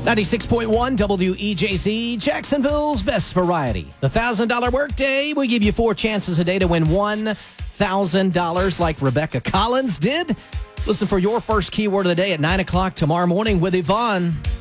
96.1 WEJC, Jacksonville's best variety. The $1,000 workday. We give you 4 chances a day to win $1,000 like Rebecca Collins did. Listen for your first keyword of the day at 9 o'clock tomorrow morning with Yvonne.